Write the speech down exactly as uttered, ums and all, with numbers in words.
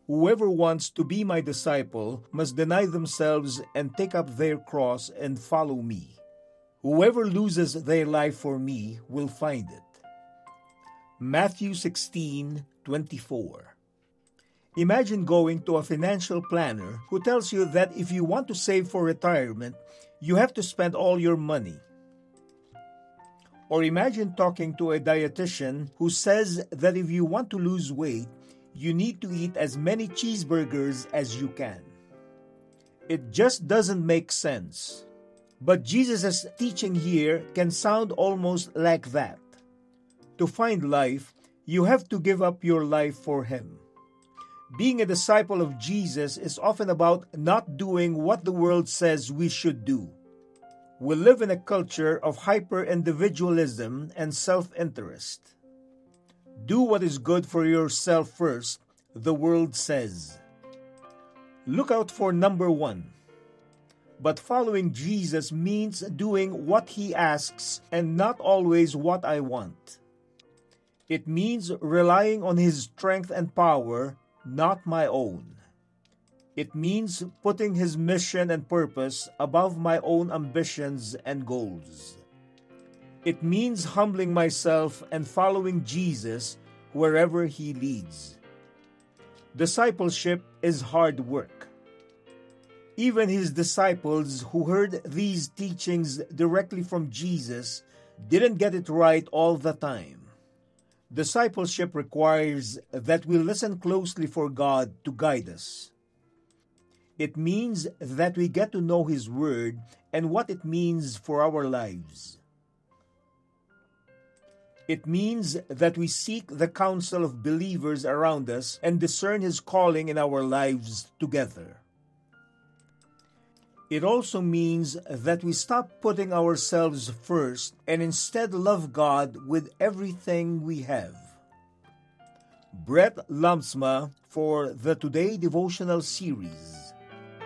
Whoever wants to be my disciple must deny themselves and take up their cross and follow me. Whoever loses their life for me will find it. Matthew sixteen twenty-four. Imagine going to a financial planner who tells you that if you want to save for retirement, you have to spend all your money. Or imagine talking to a dietitian who says that if you want to lose weight, you need to eat as many cheeseburgers as you can. It just doesn't make sense. But Jesus' teaching here can sound almost like that. To find life, you have to give up your life for Him. Being a disciple of Jesus is often about not doing what the world says we should do. We live in a culture of hyper-individualism and self-interest. Do what is good for yourself first, the world says. Look out for number one. But following Jesus means doing what He asks and not always what I want. It means relying on His strength and power, not my own. It means putting His mission and purpose above my own ambitions and goals. It means humbling myself and following Jesus wherever He leads. Discipleship is hard work. Even His disciples who heard these teachings directly from Jesus didn't get it right all the time. Discipleship requires that we listen closely for God to guide us. It means that we get to know His Word and what it means for our lives. It means that we seek the counsel of believers around us and discern His calling in our lives together. It also means that we stop putting ourselves first and instead love God with everything we have. Brett Lumsma for the Today Devotional Series.